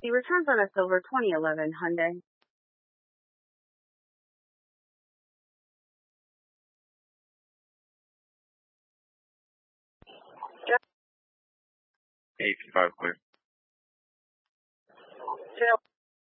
He returns on a silver 2011 Hyundai. Eight 5 clear.